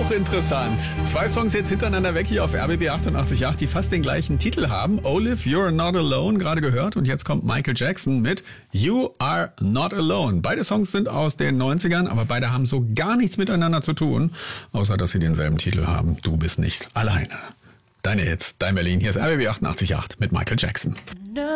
Hochinteressant. 2 Songs jetzt hintereinander weg hier auf RBB 88.8, die fast den gleichen Titel haben. Olive, You're Not Alone, gerade gehört. Und jetzt kommt Michael Jackson mit You Are Not Alone. Beide Songs sind aus den 90ern, aber beide haben so gar nichts miteinander zu tun, außer dass sie denselben Titel haben. Du bist nicht alleine. Deine Hits, dein Berlin. Hier ist RBB 88.8 mit Michael Jackson.